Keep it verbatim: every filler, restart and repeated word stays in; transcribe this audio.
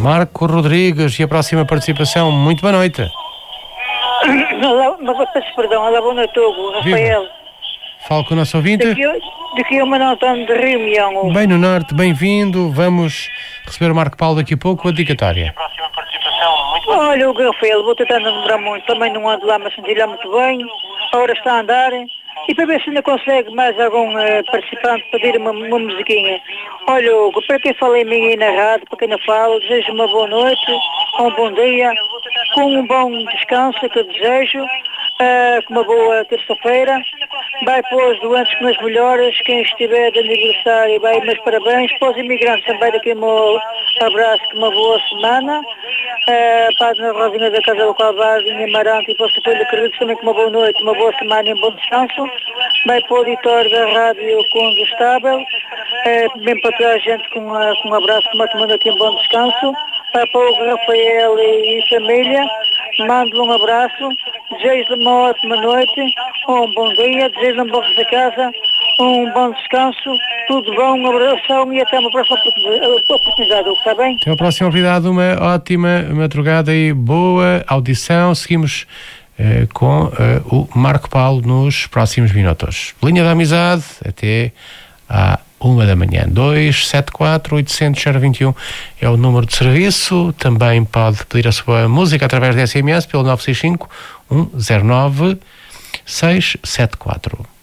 Marco Rodrigues, e a próxima participação. Muito boa noite. Olá, peço perdão, olá, boa noite, Hugo, Rafael. Viva. Falo com o nosso ouvinte. Daqui, daqui é o Manuel Antônio de Reunião. Bem no Norte, bem-vindo. Vamos receber o Marco Paulo daqui a pouco, a dedicatória. Olha, Hugo, Rafael, vou tentar não demorar muito, também não ando lá, mas senti lá muito bem, a hora está a andar, e para ver se ainda consegue mais algum uh, participante pedir uma, uma musiquinha. Olha, Hugo, para quem fala em mim aí na rádio, para quem não fala, desejo uma boa noite, um bom dia, com um bom descanso que eu desejo, uh, com uma boa terça-feira. Vai para os doentes com as melhoras, quem estiver de aniversário, vai meus parabéns, para os imigrantes também daqui um abraço, com uma boa semana. Uh, para a Dona Rosina da Casa do Calvário, em Amarante, e para o seu filho Carlitos também com uma boa noite, uma boa semana e um bom descanso. Vai para o auditório da Rádio Condestável, uh, bem para toda a gente com, uh, com um abraço, com uma semana aqui um bom descanso. Vai para o Rafael e família, mando um abraço, desejo-lhe uma ótima noite, um bom dia, desejo-lhe um bom regresso a casa, um bom descanso, tudo bom, um abração e até uma próxima oportunidade, está bem? Até a próxima oportunidade, uma ótima madrugada e boa audição. Seguimos eh, com eh, o Marco Paulo nos próximos minutos. Linha da Amizade, até à uma da manhã. dois sete quatro oito zero zero dois um é o número de serviço. Também pode pedir a sua música através de S M S pelo nove seis cinco um zero nove seis sete quatro.